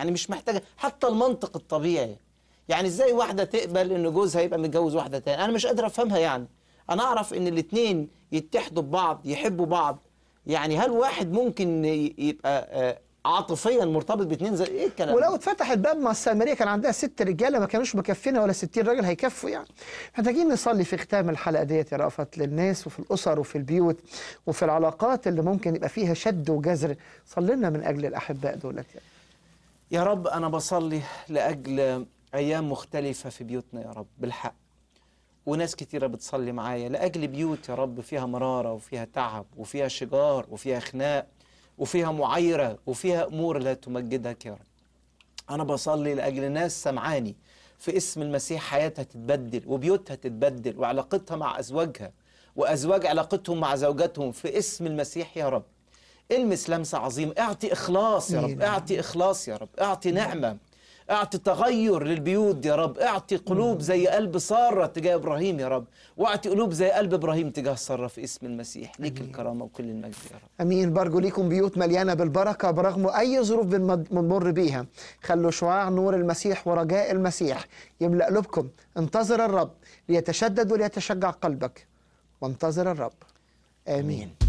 يعني مش محتاجة حتى المنطق الطبيعي. يعني ازاي واحدة تقبل ان جوزها يبقى متجوز واحدة تانية؟ انا مش قادر افهمها. يعني انا اعرف ان الاتنين يتحدوا ببعض، يحبوا بعض. يعني هل واحد ممكن يبقى عاطفيا مرتبط باتنين؟ زي ايه الكلام ولو ده؟ اتفتح الباب مع السامريه كان عندها 6 رجاله ما كانوش مكفينها، ولا 60 راجل هيكفوا يعني. محتاجين نصلي في ختام الحلقه ديت يا رأفت للناس وفي الاسر وفي البيوت وفي العلاقات اللي ممكن يبقى فيها شد وجزر. صلي لنا من اجل الاحباء دولت يعني. يا رب أنا بصلي لأجل أيام مختلفة في بيوتنا يا رب بالحق، وناس كتيرة بتصلي معايا لأجل بيوت يا رب فيها مرارة وفيها تعب وفيها شجار وفيها خناق وفيها معايرة وفيها أمور لا تمجدك يا رب. أنا بصلي لأجل ناس سمعاني في اسم المسيح حياتها تتبدل وبيوتها تتبدل وعلاقتها مع أزواجها وأزواج علاقتهم مع زوجاتهم في اسم المسيح يا رب. المس لمسة عظيمة، اعطي إخلاص يا رب، اعطي إخلاص يا رب، اعطي نعمة، اعطي تغير للبيوت يا رب، اعطي قلوب زي قلب سارة تجاه إبراهيم يا رب، واعطي قلوب زي قلب إبراهيم تجاه سارة في اسم المسيح. ليك الكرامة وكل المجد يا رب. امين. برجو ليكم بيوت مليانه بالبركه برغم اي ظروف بنمر بيها. خلوا شعاع نور المسيح ورجاء المسيح يملأ قلوبكم. انتظر الرب ليتشدد وليتشجع قلبك، وانتظر الرب. امين.